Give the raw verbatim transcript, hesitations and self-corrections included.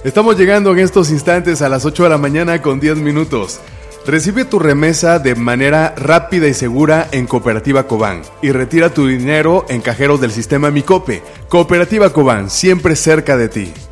Estamos llegando en estos instantes a las ocho de la mañana con diez minutos. Recibe tu remesa de manera rápida y segura en Cooperativa Cobán y retira tu dinero en cajeros del sistema Micope. Cooperativa Cobán, siempre cerca de ti.